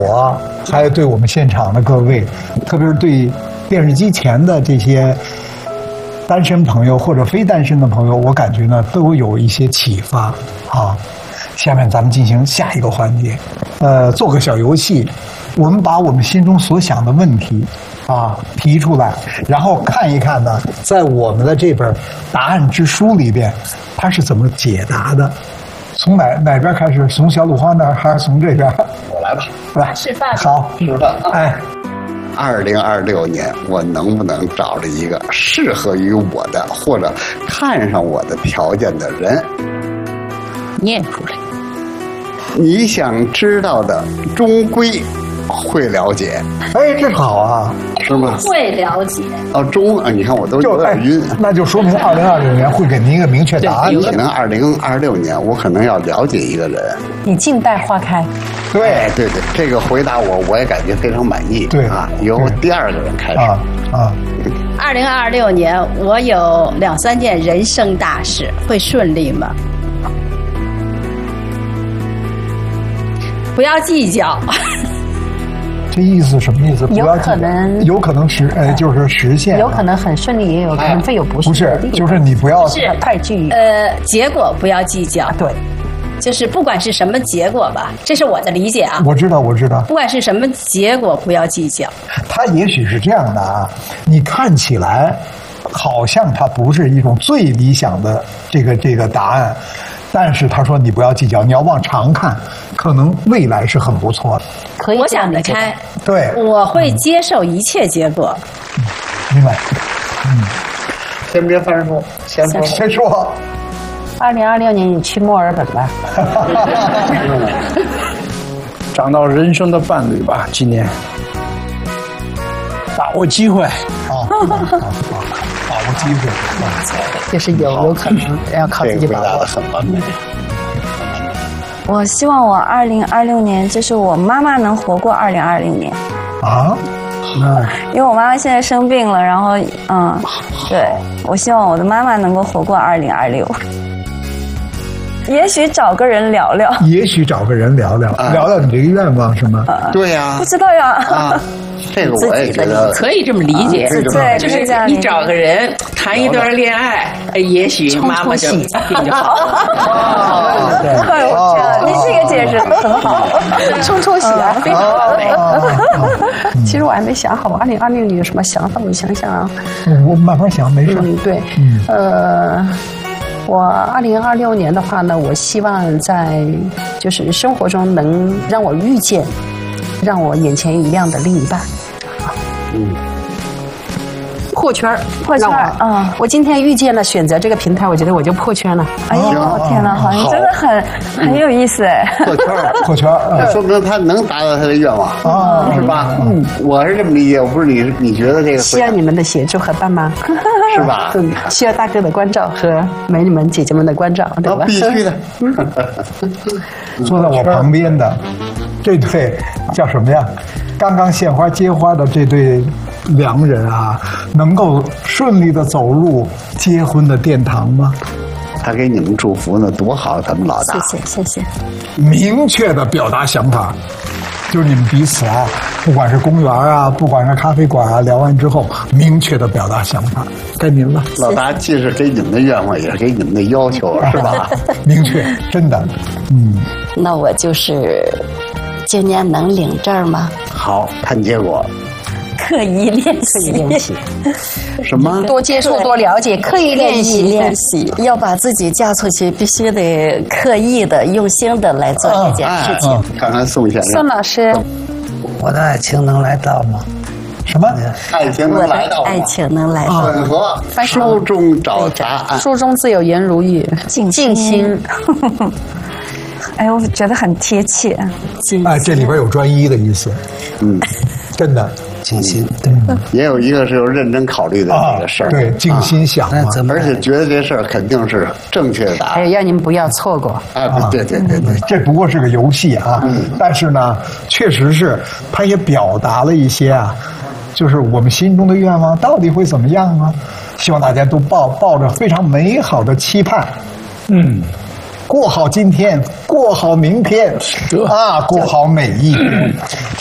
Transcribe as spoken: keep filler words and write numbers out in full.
我还有对我们现场的各位，特别是对电视机前的这些单身朋友或者非单身的朋友，我感觉呢都有一些启发啊。下面咱们进行下一个环节，呃，做个小游戏，我们把我们心中所想的问题啊提出来，然后看一看呢，在我们的这本答案之书里边，它是怎么解答的。从哪哪边开始？从小鲁花那儿还是从这边？ 我来吧， 来示范。 好， 示范。 哎， 二零二六年我能不能找着一个适合于我的或者看上我的条件的人？ 念出来。 你想知道的，终归会了解。 哎，这好啊， 是吗？ 会了解。 哦，中啊，你看我都有点晕。 哎、那就说明二零二六年会给您一个明确答案。 可能二零二六年我可能要了解一个人。 你静待花开。 对对对，这个回答我我也感觉非常满意。 对啊，由第二个人开始。 啊啊。 二零二六年我有两三件人生大事，会顺利吗？不要计较。 这意思什么意思？不要有可能， 有可能实，呃，就是实现、啊， 有可能很顺利，也有可能会有不顺利。 不是，就是你不要是太具呃，结果不要计较。 对， 就是不管是什么结果吧，这是我的理解啊。 我知道，我知道。 不管是什么结果，不要计较。 他也许是这样的啊，你看起来好像它不是一种最理想的这个这个答案。但是他说你不要计较，你要往长看，可能未来是很不错的。 可以， 我想得开。 对， 我会接受一切结果。 嗯、明白。嗯， 先别翻说，先说。 先说。 二零二六年你去墨尔本吧。 找到人生的伴侣吧，今年把握机会。 好，好，好。把握机会， 就是有有可能要靠自己把握。 很完美。 我希望我二零二六年，就是我妈妈能活过二零二零年。 啊？那因为我妈妈现在生病了，然后嗯，对，我希望我的妈妈能够活过二零二六。也许找个人聊聊。 也许找个人聊聊，啊、聊聊你这个愿望是吗？ 呃、 对呀、啊。 不知道呀。 啊。这个我也觉得可以这么理解， 对， 就是你找个人谈一段恋爱，也许妈妈就病就好了。 哎呦，你这个解释很好， 冲冲喜啊，非常完美。其实我还没想好，我二零二六年有什么想法？我想想啊。 我慢慢想，没事。 嗯，对，呃。我二零二六年的话呢，我希望在就是生活中能让我遇见让我眼前一亮的另一半。嗯，破圈破圈啊！ 我今天遇见了选择这个平台，我觉得我就破圈了。 哎呦天哪，好像真的很很有意思哎！ 破圈破圈， 那说明他能达到他的愿望啊，是吧？嗯，我是这么理解，我不是你，你觉得这个需要你们的协助和帮忙， 是吧？ 嗯，需要大哥的关照和美女们、姐姐们的关照，对吧？ 必须的。 坐在我旁边的这对叫什么呀？刚刚献花结花的这对良人啊，能够顺利的走入结婚的殿堂吗？ 他给你们祝福呢，多好！咱们老大， 谢谢谢谢。 明确的表达想法，就是你们彼此啊，不管是公园啊，不管是咖啡馆啊，聊完之后明确的表达想法，该您了。 老大既是给你们的愿望，也是给你们的要求，是吧？ 明确，真的，嗯。 那我就是今年能领证吗？ 好，看结果。 刻意练习， 刻意练习。 什么？ 多接触，多了解，刻意练习， 练习。要把自己嫁出去，必须得刻意的、用心的来做这件事情。 啊啊、看看宋先生。 宋老师， 我的爱情能来到吗？ 什么？ 爱情能来到吗？ 爱情能来到。 吻合。书中找答案。 书中自有颜如玉， 静静心。 哎，我觉得很贴切。 哎，这里边有专一的意思。嗯，真的。 静心， 对， 也有一个是有认真考虑的这个事儿、啊， 对，静心想嘛， 而且觉得这事儿肯定是正确的答案。 还有要你们不要错过啊！对对对对， 这不过是个游戏啊，嗯、但是呢，确实是他也表达了一些啊，就是我们心中的愿望到底会怎么样啊？希望大家都抱抱着非常美好的期盼，嗯， 过好今天，过好明天，啊，过好每一天。